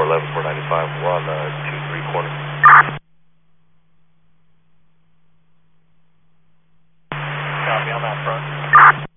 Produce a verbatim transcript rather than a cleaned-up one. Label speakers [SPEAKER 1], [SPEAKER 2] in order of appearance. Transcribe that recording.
[SPEAKER 1] eleven four ninety-five. We're on the two three corner.
[SPEAKER 2] Copy on that front.